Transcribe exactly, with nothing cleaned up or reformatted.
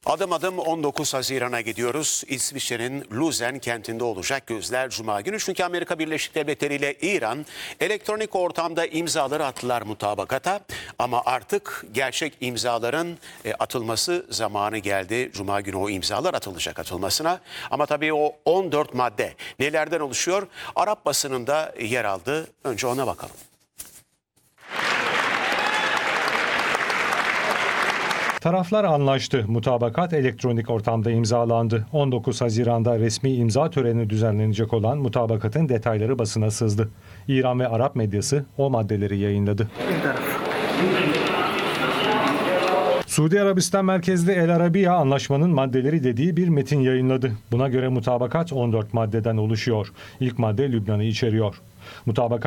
Adım adım on dokuz Haziran'a gidiyoruz. İsviçre'nin Luzern kentinde olacak gözler Cuma günü. Çünkü Amerika Birleşik Devletleri ile İran elektronik ortamda imzaları attılar mutabakata. Ama artık gerçek imzaların e, atılması zamanı geldi. Cuma günü o imzalar atılacak atılmasına. Ama tabii o on dört madde nelerden oluşuyor? Arap basınında yer aldı. Önce ona bakalım. Taraflar anlaştı. Mutabakat elektronik ortamda imzalandı. on dokuz Haziran'da resmi imza töreni düzenlenecek olan mutabakatın detayları basına sızdı. İran ve Arap medyası o maddeleri yayınladı. Suudi Arabistan merkezli El Arabiya anlaşmanın maddeleri dediği bir metin yayınladı. Buna göre mutabakat on dört maddeden oluşuyor. İlk madde Lübnan'ı içeriyor. Mutabakat